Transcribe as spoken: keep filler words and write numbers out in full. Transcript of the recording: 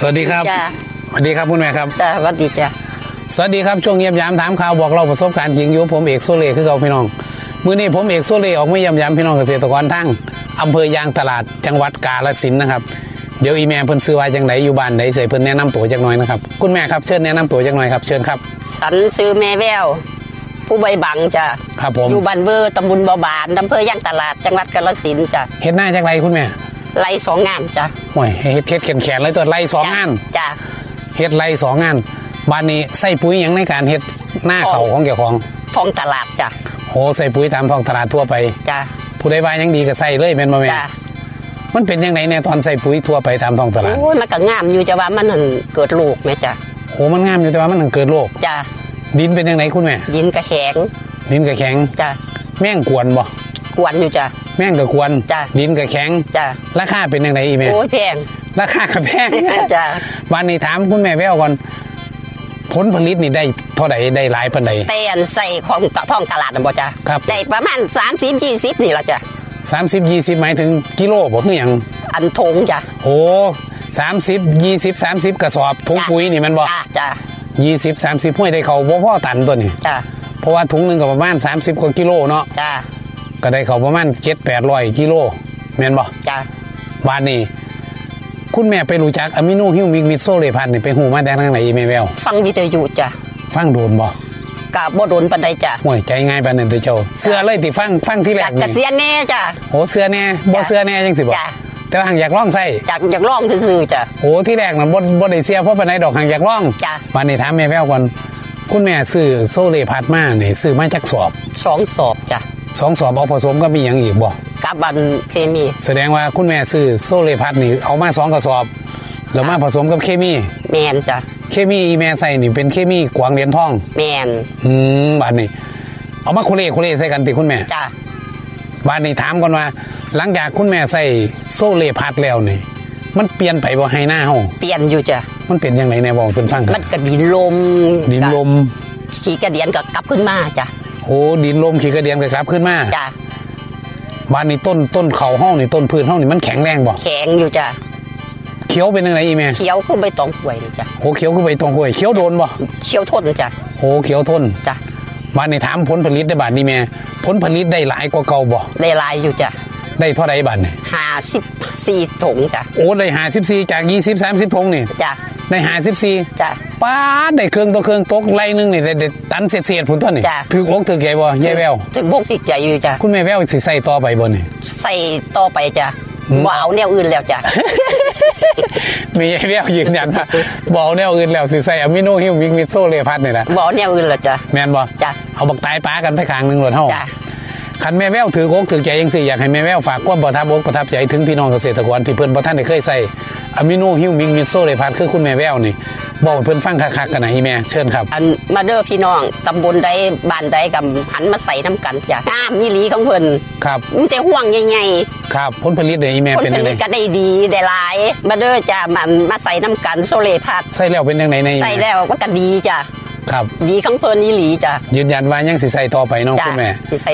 วัสดีครับสวัสดีครับคุณแม่ครับจ้าสวัสดีจ้าสวัสดีครับช่วงเยี่ยมยามถามข่าวบอกเราประสบการณ์จริงอยู่ผมเอกโซเล่คือเก่าพี่น้องมื้อนี้ผมเอกโซเล่ออกมาเยี่ยมยามพี่น้องเกษตรกรทั้งอำเภอยางตลาดจังหวัดกาฬสินธุ์นะครับเดี๋ยวอีแม่เพิ่นซื้อว่าจังไดอยู่บ้านใดใส่เพิ่นแนะนำตัวจักหน่อยนะครับคุณแม่ครับเชิญแนะนำตัวจักหน่อยครับเชิญครับสันซื้อแม่แววผู้ใบบังจ้าครับผมอยู่บ้านเวอร์ตำบลบ่อบานอำเภอยางตลาดจังหวัดกาฬสินธุ์จ้าเฮ็ดหน้าจักไรคุณแม่ไร่สองงานจ้าโอ้ยเฮ็ดเฮ็ดแขนๆเลยตัวไร่สองงานจ้าเฮ็ดไร่สองงานบ้านนี้ใส่ปุ๋ยหยังในการเฮ็ดหน้าเขาของเจ้าของท้องตลาดจ้าโหใส่ปุ๋ยตามท้องตลาดทั่วไปจ้าผู้ใดว่ายังดีก็ใส่เลยแม่นบ่แม่จ้ามันเป็นยังไงเนี่ยตอนใส่ปุ๋ยทั่วไปตามท้องตลาดโอ้ยมันก็งามอยู่จ้าว่ามันเกิดโรคไหมจ้าโหมันงามอยู่แต่ว่ามันเกิดโรคจ้าดินเป็นยังไงคุณแม่ดินกระแข็งดินกระแข็งจ้าแม่งกวนบ่กวนอยู่จ้าแม่งก็กวนจ้าดินกระแข็งจ้าราคาเป็นยังไงอีแม่โอ้ยแพงราคาก็แพงจ้าวันนี้ถามคุณแม่แววก่อนผลผลิตนี่ได้เท่าไหร่ได้หลายปานใดเตียนใส่ของท้องตลาดนะบ่จ้าครับได้ประมาณสามสิบยี่สิบนี่ละจ้าสามสิบยี่สิบหมายถึงกิโลบ่คือหยังอันทงจ้าโอ้สามสิบยี่สิบสามสิบกระสอบถุงปุ๋ยนี่มันบ่จ้าจ้ายี่สิบสามสิบห้วยได้เขาบ่พอตันตัวนี้จ้าเพราะว่าถุงหนึ่งก็ประมาณสามสิบกว่ากิโลเนาะจ้าก็ได้เขาประมาณเจ็ดแปดร้อยกิโลแม่นบ่จ้าบ้านนี้คุณแม่ไปรู้จักอะมิโนฮิวมิกมิโซเลพันนี่ไปหูมาแต่ทางไหนอีแม่แววฟังวิทยุจ้าฟังโดนบ่กะบ่โดนปานใดจ้าห่วยใจง่ายปานนั้นเด้อเจ้าเสื้อเลยที่ฟังฟังที่แรกนี่กะเสียแน่จ้าโอ้เสื้อแน่บ่เสื้อแน่จังสิบ่แต่ว่าหังอยากลองใส่อยากอยากลองซื่อๆจ้าโอ้ที่แรกน่ะบ่บ่ได้เสียเพราะปานใดดอกหังอยากลองจ้าบ้านนี้ถามแม่แววก่อนคุณแม่ซื้อโซเลพัดมานี่ซื้อมาจักสอบสองสอบจ้าสองสอบเอาผสมก็มีหยังอีกบ่กับบันเคมีแสดงว่าคุณแม่ซื้อโซเลพัดนี่เอามาสองกระสอบแล้วมาผสมกับเคมีแมนจ้ะเคมีอีแม่ใส่นี่เป็นเคมีกวางเหรียญทองแมนอืมบ้านนี้เอามาโคเล่โคเล่ใส่กันติคุณแม่จ้ะบ้านนี้ถามก่อนว่าหลังจากคุณแม่ใส่โซเลพัดแล้วนี่มันเปลี่ยนไปบ่ให้หน้าเฮาเปลี่ยนอยู่จ้ะมันเป็นยังไงแน่บอกเพิ่นฟังมันกระดินลมดินลมขี้กระเดียนก็กลับขึ้นมาจ้ะโอ้ดินลมขี้กระเดียนก็กลับขึ้นมาจ้ะบ้านนี้ต้นต้นเขาห้องนี่ต้นพืชห้องนี่มันแข็งแรงบ่แข็งอยู่จ้ะเขียวเป็นยังไงอีแม่เขียวคือใบตองกล้วยจ้ะโอ้เขียวคือใบตองกล้วยเขียวโดนบ่เขียวทนจ้ะโอ้เขียวทนจ้ะบ้านนี้ถามผลผลิตได้บาทนี่แม่ผลผลิตได้หลายกว่าเก่าบ่ได้หลายอยู่จ้ะได้เท่าไหร่บาทนี่ห้าสิบสี่ถุงจ้ะโอ้ได้ห้าสิบสี่จากยี่สิบสามสิบถุงนี่จ้ะได้ห้าสิบสี่จ้ะป้าได้เครื่องตัวเครื่องตกไล่นึงนี่ได้ตันเศษเศษผลต้นนี่ถืออกถือใจบ่ยายแววถือบกสิใจอยู่จ้ะคุณแม่แววสิใส่ต่อไปบ่นี่ใส่ต่อไปจ้ะบ่เอาแนวอื่นแล้วจ้ะมีแนวยืนยันว่าบ่เอาแนวอื่นแล้วสิใส่อะมิโนฮิวมิกมิโซเลพัดนี่นะบ่เอาแนวอื่นแล้วจ้ะแม่นบ่จ้ะเอาบักตายป้ากันไปข้างนึงโลดเฮาจ้ะคันแม่แววถืออกถือใจจังซี่อยากให้แม่แววฝากความประทับอกประทับใจถึงพี่น้องเกษตรกรที่เพิ่นบ่ทันได้เคยใส่อะมิโนฮิวมิกมิโซเลพัดคือคุณแม่แววนี่บอกเพิ่นฟังคักๆกันนะอีแม่เชิญครับอันมาเด้อพี่น้องตำบลใดบ้านใดกับหันมาใส่น้ำกันจ้ะงามนี่ลีของเพิ่นครับมันจะห่วงใหญ่ๆครับผลผลิตได้อีแม่เป็นจังได๋ผลผลิตก็ได้ดีได้หลายมาเด้อจ้ะมันมาใส่น้ำกันโซเลพัดใส่แล้วเป็นจังได๋ในใส่แล้วก็ก็ดีจ้ะครับดีของเพิ่นนี่ลีจ้ะยืนยันว่ายังสิใส่ต่อไปเนาะคุณแม่สิใส่